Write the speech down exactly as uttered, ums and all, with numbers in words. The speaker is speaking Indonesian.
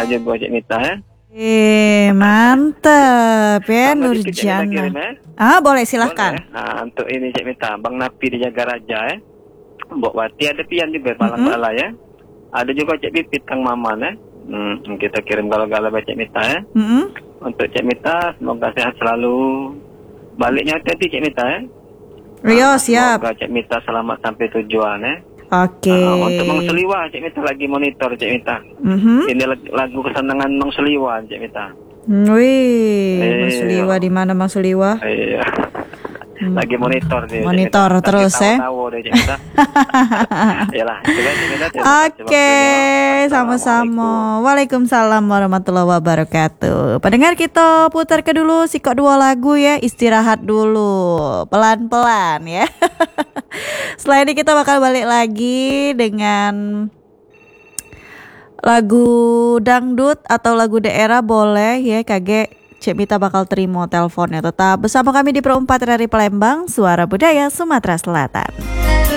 juga Cik Mita ya. Eh, mantap ya Sama dikit Cik Mita Nurjana. kirim ya. Ah, boleh silahkan. Boleh. Nah, untuk ini Cik Mita, Bang Napi di Jagaraja ya. Mbok Wati ada pian juga Palang Mm-mm. Bala ya. Ada juga Cik Pipit Kang Maman ya. Hmm, kita kirim galau-galau buat Cik Mita ya. Mm-mm. Untuk Cik Mita, semoga sehat selalu. Baliknya hati-hati Cik Mita ya. Rio, Ah, siap. Semoga Cik Mita selamat sampai tujuan ya. Oke. Ah, untuk Mang Seliwa Cik Mita lagi monitor Cik Mita. Mhm. Ini lag- lagu kesenangan Mang Seliwa Cik Mita. Wih, Eh, Mas Suliwa di mana Mas Suliwa? Iya. Lagi monitor dia. Cik Monitor Mita. terus, Lagi eh. tahu-tahu dia Cik Mita. Yalah, coba Cik Mita, terima kasih Oke, waktunya. sama-sama. Waalaikumsalam warahmatullahi wabarakatuh. Pendengar, kita putar ke dulu sikok dua lagu ya, istirahat dulu, pelan-pelan ya. Setelah ini kita bakal balik lagi dengan lagu dangdut atau lagu daerah boleh ya, kage Cik Mita bakal terima teleponnya. Tetap bersama kami di Pro empat dari Palembang, Suara Budaya Sumatera Selatan.